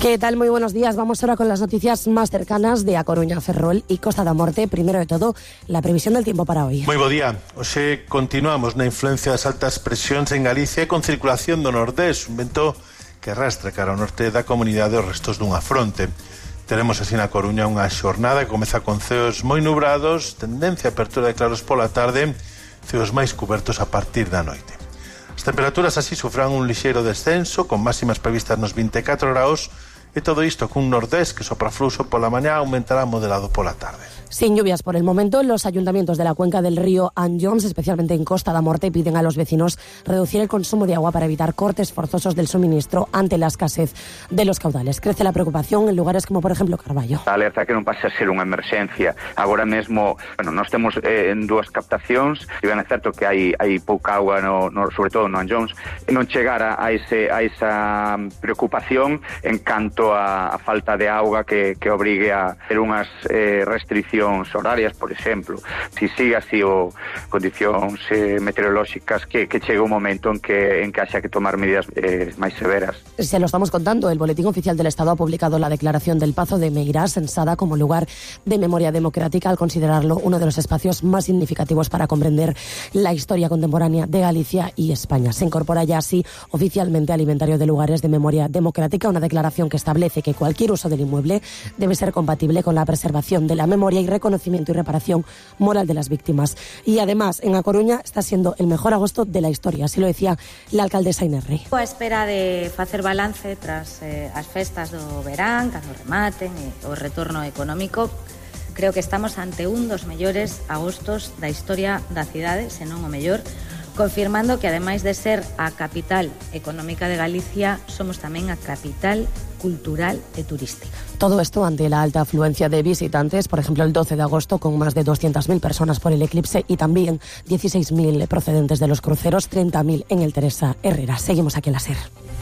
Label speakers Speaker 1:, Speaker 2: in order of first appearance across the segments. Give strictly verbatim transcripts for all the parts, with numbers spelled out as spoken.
Speaker 1: ¿Qué tal? Muy buenos días. Vamos ahora con las noticias más cercanas de A Coruña, Ferrol y Costa da Morte. Primero de todo, la previsión del tiempo para hoy.
Speaker 2: Moi bo día. Hoxe continuamos na influencia das altas presións en Galicia con circulación do nordés, un vento que arrastra cara ao norte da comunidade os restos dunha fronte. Teremos así na Coruña unha xornada que comeza con ceos moi nubrados, tendencia a apertura de claros pola tarde, ceos máis cubertos a partir da noite. As temperaturas así sufran un lixeiro descenso, con máximas previstas nos vinte e catro graus, e todo isto cun nordés que sopra fluxo pola mañá aumentará moderado pola tarde.
Speaker 1: Sin lluvias por el momento, los ayuntamientos de la cuenca del río Anllóns, especialmente en Costa da Morte, piden a los vecinos reducir el consumo de agua para evitar cortes forzosos del suministro ante la escasez de los caudales. Crece la preocupación en lugares como, por ejemplo, Carballo.
Speaker 3: A alerta que non pase a ser unha emerxencia. Agora mesmo, bueno, nós temos eh, en dúas captacións, e ben é certo que hai, hai pouca agua, no, no, sobre todo no Anllóns, non chegar a, a, ese, a esa preocupación en canto a, a falta de auga que, que obrigue a ter unhas eh, restriccións horarias, por exemplo. Si sigue así o condicións eh, meteorolóxicas que, que chega un momento en que en que haxa que tomar medidas eh, máis severas.
Speaker 1: Se lo estamos contando, el Boletín Oficial del Estado ha publicado la declaración del Pazo de Meirás en Sada como lugar de memoria democrática al considerarlo uno de los espacios más significativos para comprender la historia contemporánea de Galicia y España. Se incorpora ya así oficialmente al inventario de lugares de memoria democrática, una declaración que establece que cualquier uso del inmueble debe ser compatible con la preservación de la memoria y reconocimiento y reparación moral de las víctimas. Y además, en A Coruña está siendo el mejor agosto de la historia, así lo decía la alcaldesa Inés Rey.
Speaker 4: A espera de facer balance tras eh, as festas do verán, cando rematen e o retorno económico, creo que estamos ante un dos mellores agostos da historia da cidade, senón o mellor, confirmando que ademais de ser a capital económica de Galicia, somos tamén a capital cultural e turística.
Speaker 1: Todo esto ante la alta afluencia de visitantes, por ejemplo el doce de agosto con más de doscientas mil personas por el eclipse y también dieciséis mil procedentes de los cruceros, treinta mil en el Teresa Herrera. Seguimos aquí en la SER.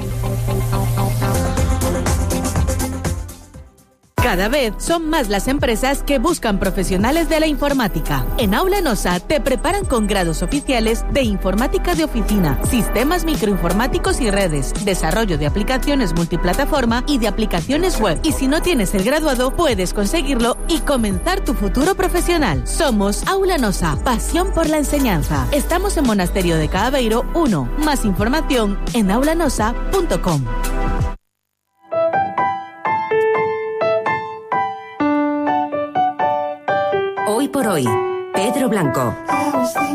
Speaker 5: Cada vez son más las empresas que buscan profesionales de la informática. En Aula Nosa te preparan con grados oficiales de informática de oficina, sistemas microinformáticos y redes, desarrollo de aplicaciones multiplataforma y de aplicaciones web. Y si no tienes el graduado, puedes conseguirlo y comenzar tu futuro profesional. Somos Aula Nosa, pasión por la enseñanza. Estamos en Monasterio de Caaveiro uno. Más información en aulanosa punto com.
Speaker 6: Hoy por hoy, Pedro Blanco.